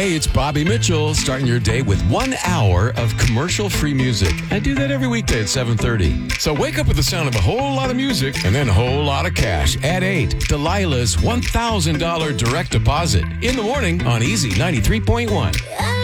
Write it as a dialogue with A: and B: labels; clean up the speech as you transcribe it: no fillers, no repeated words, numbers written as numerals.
A: Hey, it's Bobby Mitchell, starting your day with 1 hour of commercial-free music. I do that every weekday at 7:30. So wake up with the sound of a whole lot of music and then a whole lot of cash at 8. Delilah's $1,000 direct deposit in the morning on Easy 93.1.